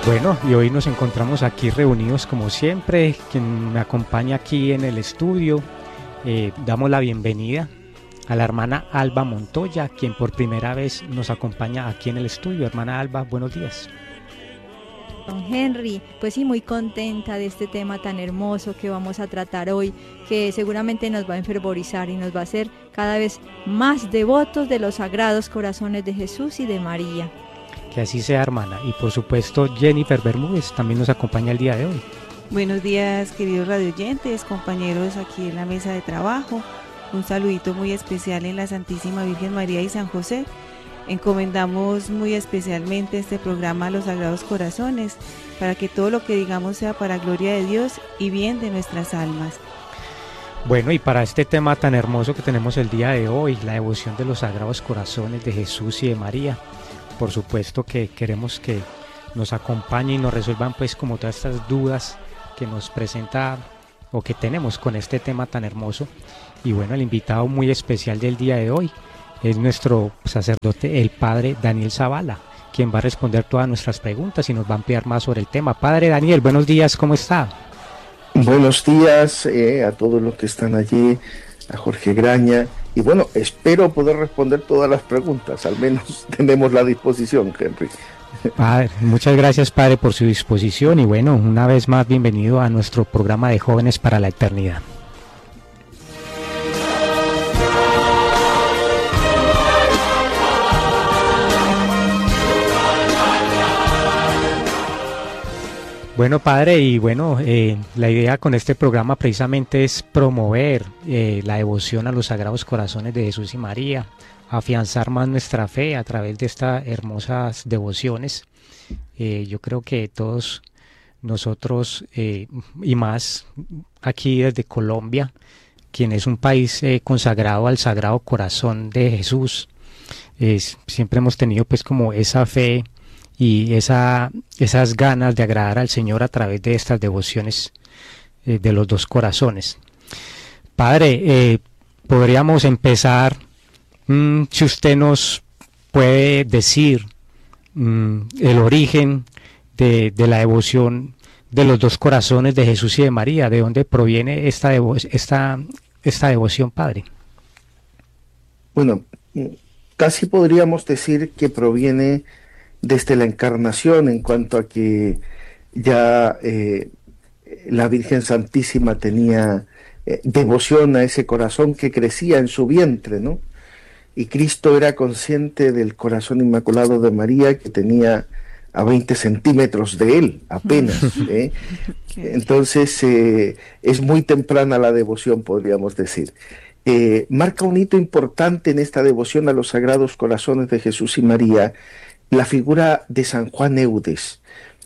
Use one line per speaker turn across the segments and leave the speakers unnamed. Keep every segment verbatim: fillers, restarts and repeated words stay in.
Bueno, y hoy nos encontramos aquí reunidos como siempre. Quien me acompaña aquí en el estudio, eh, damos la bienvenida a la hermana Alba Montoya, quien por primera vez nos acompaña aquí en el estudio. Hermana Alba, buenos días.
Don Henry, pues sí, muy contenta de este tema tan hermoso que vamos a tratar hoy, que seguramente nos va a enfervorizar y nos va a hacer cada vez más devotos de los sagrados corazones de Jesús y de María.
Que así sea, hermana. Y por supuesto, Jennifer Bermúdez también nos acompaña el día de hoy.
Buenos días, queridos radioyentes, compañeros aquí en la mesa de trabajo. Un saludito muy especial en la Santísima Virgen María y San José. Encomendamos muy especialmente este programa a los Sagrados Corazones, para que todo lo que digamos sea para gloria de Dios y bien de nuestras almas.
Bueno, y para este tema tan hermoso que tenemos el día de hoy, la devoción de los Sagrados Corazones de Jesús y de María, por supuesto que queremos que nos acompañen y nos resuelvan pues como todas estas dudas que nos presenta o que tenemos con este tema tan hermoso. Y bueno, el invitado muy especial del día de hoy es nuestro sacerdote, el padre Daniel Zavala, quien va a responder todas nuestras preguntas y nos va a ampliar más sobre el tema. Padre Daniel, buenos días, ¿cómo está?
Buenos días eh, a todos los que están allí, a Jorge Graña, y bueno, espero poder responder todas las preguntas, al menos tenemos la disposición, Henry.
Padre, muchas gracias, padre, por su disposición, y bueno, una vez más, bienvenido a nuestro programa de Jóvenes para la Eternidad. Bueno, padre, y bueno, eh, la idea con este programa precisamente es promover eh, la devoción a los Sagrados Corazones de Jesús y María, afianzar más nuestra fe a través de estas hermosas devociones. Eh, yo creo que todos nosotros, eh, y más aquí desde Colombia, quien es un país eh, consagrado al Sagrado Corazón de Jesús, eh, siempre hemos tenido pues como esa fe y esa, esas ganas de agradar al Señor a través de estas devociones eh, de los dos corazones. Padre, eh, podríamos empezar, mmm, si usted nos puede decir mmm, el origen de, de la devoción de los dos corazones de Jesús y de María, ¿de dónde proviene esta, devo esta, esta devoción, Padre?
Bueno, casi podríamos decir que proviene desde la encarnación, en cuanto a que ya eh, la Virgen Santísima tenía eh, devoción a ese corazón que crecía en su vientre, ¿no? Y Cristo era consciente del corazón inmaculado de María, que tenía a veinte centímetros de él, apenas. ¿eh? Entonces, eh, es muy temprana la devoción, podríamos decir. Eh, marca un hito importante en esta devoción a los Sagrados Corazones de Jesús y María, la figura de San Juan Eudes.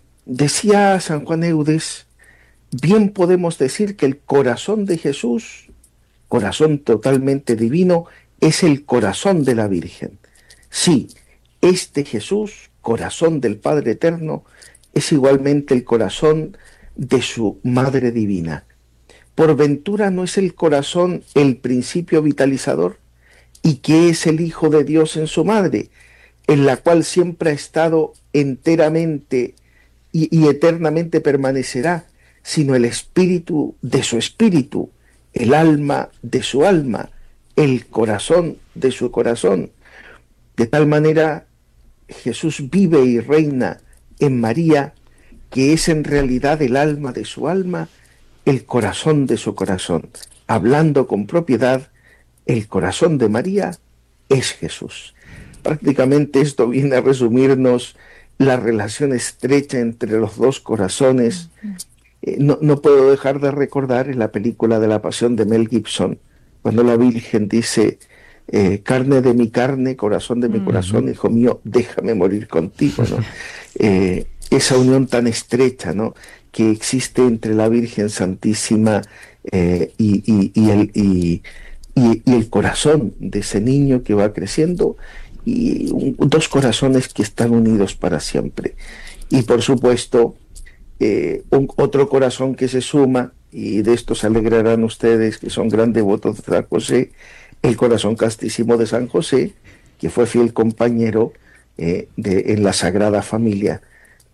Decía San Juan Eudes, bien podemos decir que el corazón de Jesús, corazón totalmente divino, es el corazón de la Virgen. Sí, este Jesús, corazón del Padre Eterno, es igualmente el corazón de su Madre Divina. ¿Por ventura no es el corazón el principio vitalizador? ¿Y qué es el Hijo de Dios en su Madre, en la cual siempre ha estado enteramente y, y eternamente permanecerá, sino el espíritu de su espíritu, el alma de su alma, el corazón de su corazón? De tal manera, Jesús vive y reina en María, que es en realidad el alma de su alma, el corazón de su corazón. Hablando con propiedad, el corazón de María es Jesús. Prácticamente esto viene a resumirnos la relación estrecha entre los dos corazones. Eh, no, no puedo dejar de recordar en la película de la Pasión de Mel Gibson, cuando la Virgen dice, eh, carne de mi carne, corazón de mi corazón, uh-huh. hijo mío, déjame morir contigo, ¿no? Eh, esa unión tan estrecha, ¿no?, que existe entre la Virgen Santísima eh, y, y, y, el, y, y, y el corazón de ese niño que va creciendo, y un, dos corazones que están unidos para siempre. Y por supuesto, eh, un, otro corazón que se suma, y de esto se alegrarán ustedes que son gran devotos de San José, el corazón castísimo de San José, que fue fiel compañero eh, de, en la Sagrada Familia,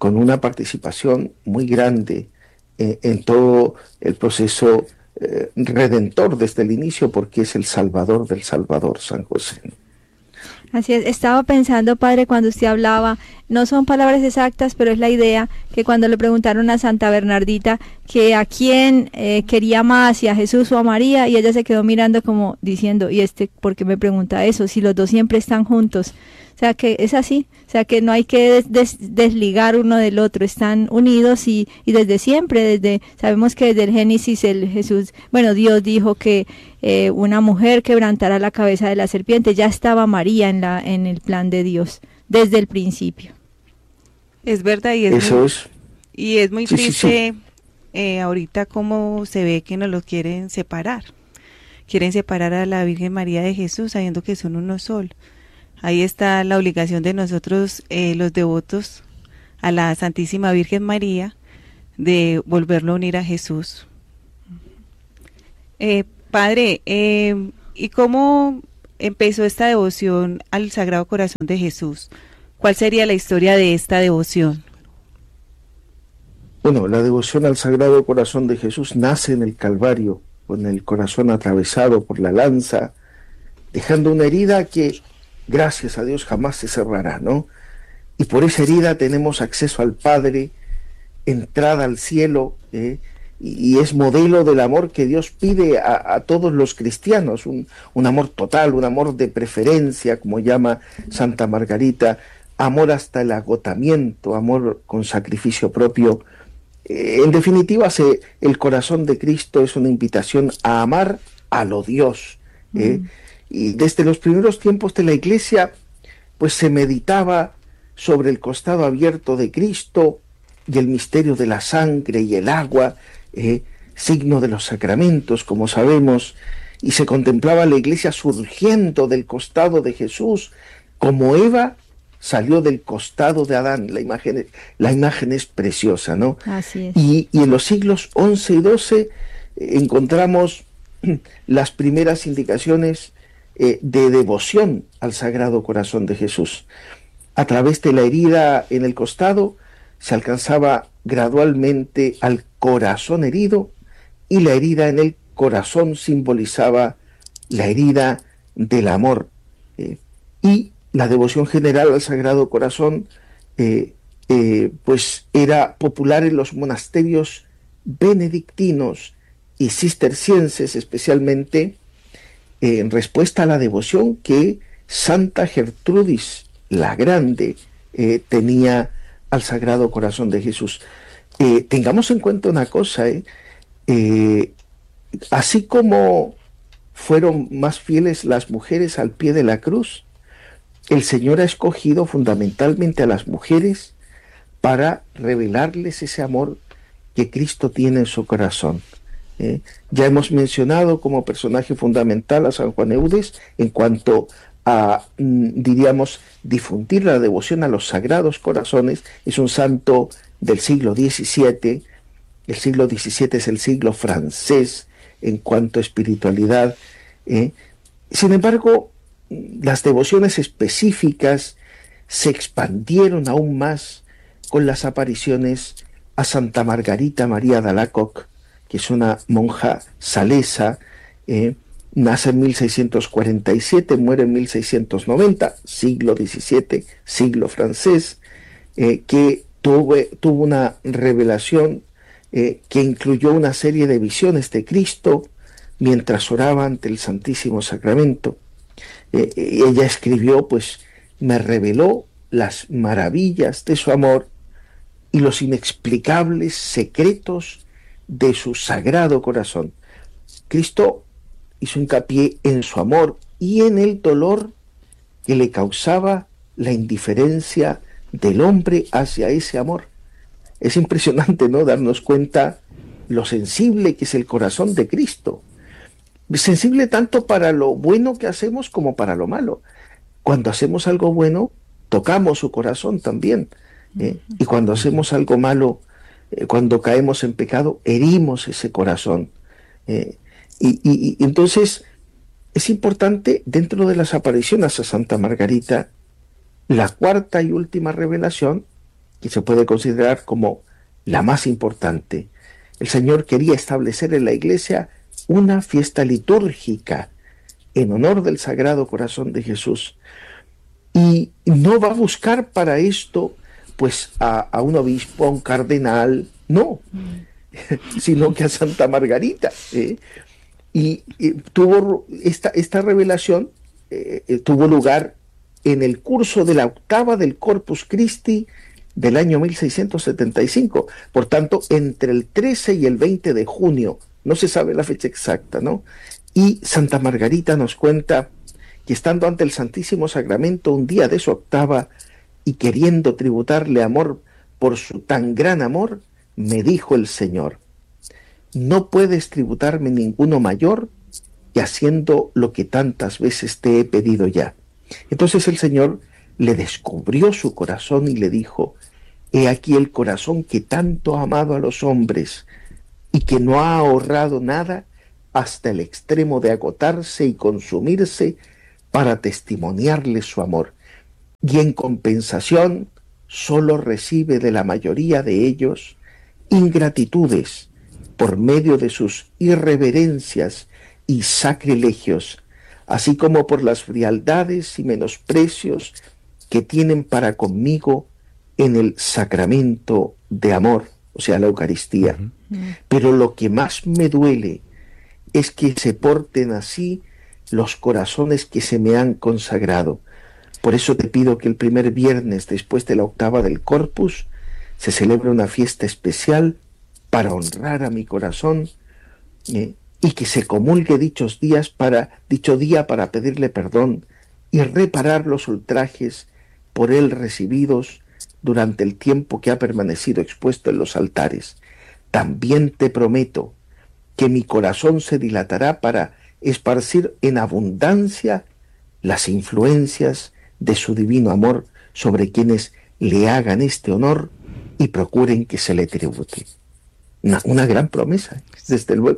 con una participación muy grande eh, en todo el proceso eh, redentor desde el inicio, porque es el Salvador del Salvador, San José.
Así es, estaba pensando, padre, cuando usted hablaba, no son palabras exactas, pero es la idea que cuando le preguntaron a Santa Bernardita que a quién eh, quería más, si a Jesús o a María, y ella se quedó mirando como diciendo, ¿y este por qué me pregunta eso? Si los dos siempre están juntos. O sea que es así, o sea que no hay que des, des, desligar uno del otro, están unidos y, y desde siempre, desde sabemos que desde el Génesis el Jesús, bueno, Dios dijo que eh, una mujer quebrantara la cabeza de la serpiente, ya estaba María en la en el plan de Dios desde el principio.
Es verdad, y es
Eso
muy,
es.
y es muy
Sí, sí,
triste sí. Eh, ahorita cómo se ve que nos lo quieren separar, quieren separar a la Virgen María de Jesús sabiendo que son uno solo. Ahí está la obligación de nosotros, eh, los devotos, a la Santísima Virgen María, de volverlo a unir a Jesús. Eh, padre, eh, ¿y cómo empezó esta devoción al Sagrado Corazón de Jesús? ¿Cuál sería la historia de esta devoción?
Bueno, la devoción al Sagrado Corazón de Jesús nace en el Calvario, con el corazón atravesado por la lanza, dejando una herida que, gracias a Dios, jamás se cerrará, ¿no? Y por esa herida tenemos acceso al Padre, entrada al cielo, ¿eh? y, y es modelo del amor que Dios pide a, a todos los cristianos, un, un amor total, un amor de preferencia, como llama Santa Margarita, amor hasta el agotamiento, amor con sacrificio propio. Eh, en definitiva, se, el corazón de Cristo es una invitación a amar a lo Dios, ¿eh? Mm. Y desde los primeros tiempos de la Iglesia, pues se meditaba sobre el costado abierto de Cristo y el misterio de la sangre y el agua, eh, signo de los sacramentos, como sabemos, y se contemplaba la Iglesia surgiendo del costado de Jesús, como Eva salió del costado de Adán. La imagen, la imagen es preciosa, ¿no?
Así es.
Y, y en los siglos once y doce eh, encontramos las primeras indicaciones eh, de devoción al Sagrado Corazón de Jesús. A través de la herida en el costado se alcanzaba gradualmente al corazón herido, y la herida en el corazón simbolizaba la herida del amor. Eh, y la devoción general al Sagrado Corazón eh, eh, pues era popular en los monasterios benedictinos y cistercienses, especialmente eh, en respuesta a la devoción que Santa Gertrudis la Grande eh, tenía al Sagrado Corazón de Jesús. Eh, tengamos en cuenta una cosa, eh, eh, así como fueron más fieles las mujeres al pie de la cruz, el Señor ha escogido fundamentalmente a las mujeres para revelarles ese amor que Cristo tiene en su corazón. Eh, ya hemos mencionado como personaje fundamental a San Juan Eudes en cuanto a, mm, diríamos, difundir la devoción a los sagrados corazones. Es un santo del siglo diecisiete. El siglo diecisiete es el siglo francés en cuanto a espiritualidad. Eh. Sin embargo, las devociones específicas se expandieron aún más con las apariciones a Santa Margarita María de Alacoque, que es una monja salesa, eh, nace en mil seiscientos cuarenta y siete, muere en mil seiscientos noventa, siglo diecisiete, siglo francés, eh, que tuvo, tuvo una revelación eh, que incluyó una serie de visiones de Cristo mientras oraba ante el Santísimo Sacramento. Eh, ella escribió, pues, me reveló las maravillas de su amor y los inexplicables secretos de su Sagrado Corazón. Cristo hizo hincapié en su amor y en el dolor que le causaba la indiferencia del hombre hacia ese amor. Es impresionante, ¿no?, darnos cuenta lo sensible que es el corazón de Cristo. Sensible tanto para lo bueno que hacemos como para lo malo. Cuando hacemos algo bueno, tocamos su corazón también. ¿eh? Y cuando hacemos algo malo, eh, cuando caemos en pecado, herimos ese corazón. ¿eh? Y, y, y entonces es importante, dentro de las apariciones a Santa Margarita, la cuarta y última revelación que se puede considerar como la más importante. El Señor quería establecer en la iglesia una fiesta litúrgica en honor del Sagrado Corazón de Jesús. Y no va a buscar para esto pues a, a un obispo, a un cardenal, no, sino que a Santa Margarita. ¿eh? Y, y tuvo esta, esta revelación, eh, tuvo lugar en el curso de la octava del Corpus Christi del año mil seiscientos setenta y cinco, por tanto, entre el trece y el veinte de junio, no se sabe la fecha exacta, ¿no? Y Santa Margarita nos cuenta que estando ante el Santísimo Sacramento un día de su octava y queriendo tributarle amor por su tan gran amor, me dijo el Señor: no puedes tributarme ninguno mayor que haciendo lo que tantas veces te he pedido ya. Entonces el Señor le descubrió su corazón y le dijo: he aquí el corazón que tanto ha amado a los hombres y que no ha ahorrado nada hasta el extremo de agotarse y consumirse para testimoniarle su amor. Y en compensación solo recibe de la mayoría de ellos ingratitudes por medio de sus irreverencias y sacrilegios, así como por las frialdades y menosprecios que tienen para conmigo en el sacramento de amor, o sea, la Eucaristía. Uh-huh. Pero lo que más me duele es que se porten así los corazones que se me han consagrado. Por eso te pido que el primer viernes después de la octava del Corpus se celebre una fiesta especial para honrar a mi corazón, eh, y que se comulgue dichos días para, dicho día para pedirle perdón y reparar los ultrajes por él recibidos durante el tiempo que ha permanecido expuesto en los altares. También te prometo que mi corazón se dilatará para esparcir en abundancia las influencias de su divino amor sobre quienes le hagan este honor y procuren que se le tribute. Una, una gran promesa, desde luego.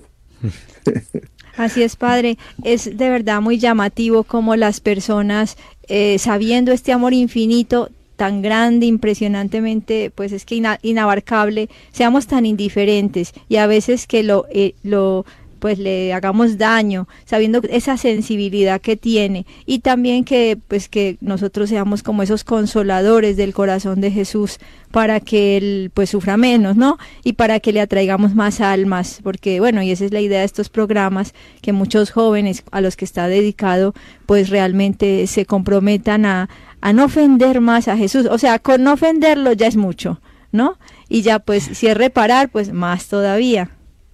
Así es, Padre. Es de verdad muy llamativo cómo las personas, eh, sabiendo este amor infinito, tan grande, impresionantemente, pues es que ina, inabarcable, seamos tan indiferentes y a veces que lo, eh, lo pues le hagamos daño, sabiendo esa sensibilidad que tiene, y también que pues que nosotros seamos como esos consoladores del corazón de Jesús para que él pues sufra menos, ¿no? Y para que le atraigamos más almas, porque bueno, y esa es la idea de estos programas, que muchos jóvenes a los que está dedicado pues realmente se comprometan a, a no ofender más a Jesús, o sea, con no ofenderlo ya es mucho, ¿no? Y ya pues si es reparar, pues más todavía.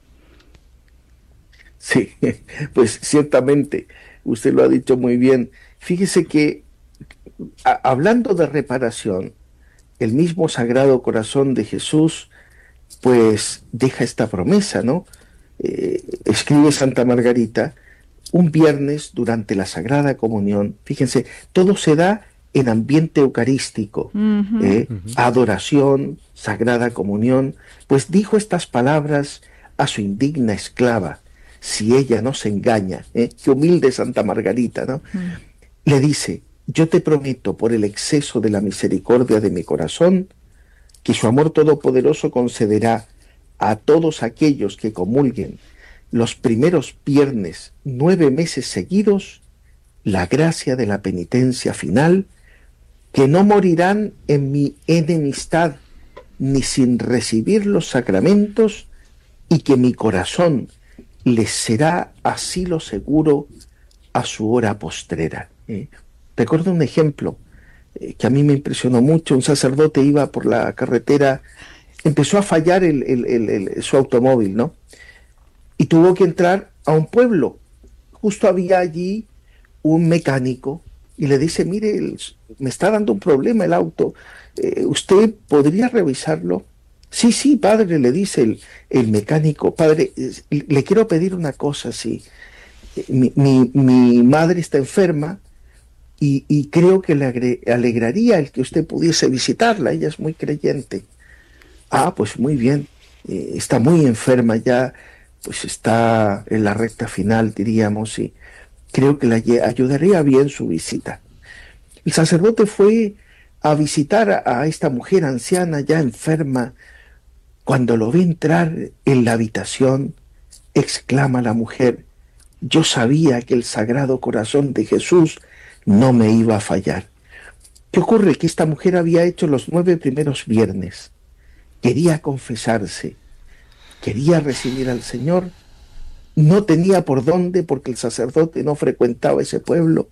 Sí, pues ciertamente, usted lo ha dicho muy bien. Fíjese que, a, hablando de reparación, el mismo Sagrado Corazón de Jesús, pues deja esta promesa, ¿no? Eh, escribe Santa Margarita, un viernes durante la Sagrada Comunión, fíjense, todo se da en ambiente eucarístico, uh-huh. eh, uh-huh. adoración, Sagrada Comunión, pues dijo estas palabras a su indigna esclava: si ella no se engaña, ¿eh? Qué humilde Santa Margarita, ¿no? Mm. Le dice: yo te prometo por el exceso de la misericordia de mi corazón, que su amor todopoderoso concederá a todos aquellos que comulguen los primeros viernes nueve meses seguidos la gracia de la penitencia final, que no morirán en mi enemistad ni sin recibir los sacramentos, y que mi corazón les será asilo seguro a su hora postrera. Eh, recuerdo un ejemplo eh, que a mí me impresionó mucho. Un sacerdote iba por la carretera, empezó a fallar el, el, el, el, su automóvil, ¿no? Y tuvo que entrar a un pueblo. Justo había allí un mecánico y le dice: mire, el, me está dando un problema el auto, eh, ¿usted podría revisarlo? Sí, sí, padre, le dice el, el mecánico: padre, le quiero pedir una cosa, sí. Mi, mi, mi madre está enferma y, y creo que le agre, alegraría el que usted pudiese visitarla, ella es muy creyente. Ah, pues muy bien, eh, está muy enferma ya, pues está en la recta final, diríamos, y creo que le ayudaría bien su visita. El sacerdote fue a visitar a, a esta mujer anciana ya enferma. Cuando lo ve entrar en la habitación, exclama la mujer: yo sabía que el Sagrado Corazón de Jesús no me iba a fallar. ¿Qué ocurre? Que esta mujer había hecho los nueve primeros viernes. Quería confesarse, quería recibir al Señor, no tenía por dónde porque el sacerdote no frecuentaba ese pueblo,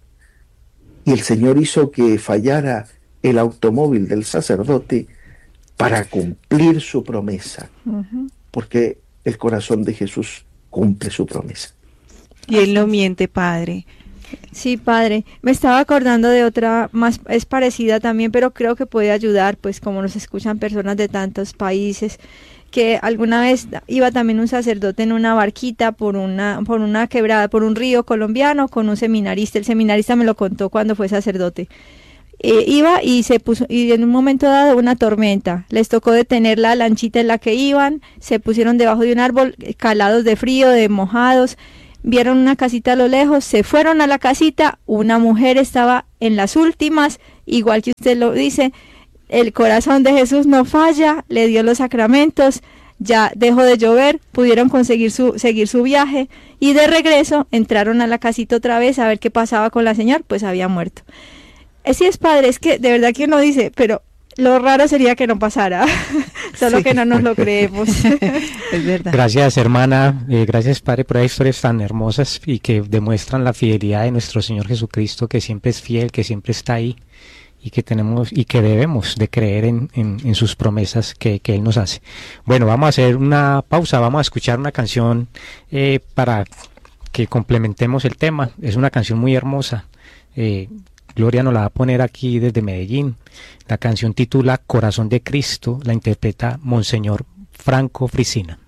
y el Señor hizo que fallara el automóvil del sacerdote para cumplir su promesa, uh-huh. porque el corazón de Jesús cumple su promesa.
Y Él no miente, Padre.
Sí, Padre, me estaba acordando de otra, más es parecida también, pero creo que puede ayudar, pues como nos escuchan personas de tantos países, que alguna vez iba también un sacerdote en una barquita por una, por una quebrada, por un río colombiano con un seminarista. El seminarista me lo contó cuando fue sacerdote. Eh, iba y se puso, y en un momento dado una tormenta, les tocó detener la lanchita en la que iban, se pusieron debajo de un árbol, calados de frío, de mojados, vieron una casita a lo lejos, se fueron a la casita, una mujer estaba en las últimas, igual que usted lo dice, el corazón de Jesús no falla, le dio los sacramentos, ya dejó de llover, pudieron conseguir su, seguir su viaje, y de regreso entraron a la casita otra vez a ver qué pasaba con la señora, pues había muerto. Así es, Padre, es que de verdad que uno dice, pero lo raro sería que no pasara, solo sí. que no nos lo creemos.
Es verdad.
Gracias, hermana, eh, gracias, Padre, por esas historias tan hermosas y que demuestran la fidelidad de nuestro Señor Jesucristo, que siempre es fiel, que siempre está ahí y que tenemos y que debemos de creer en, en, en sus promesas que, que Él nos hace. Bueno, vamos a hacer una pausa, vamos a escuchar una canción eh, para que complementemos el tema. Es una canción muy hermosa. Eh, Gloria nos la va a poner aquí desde Medellín. La canción titula Corazón de Cristo, la interpreta Monseñor Franco Frisina.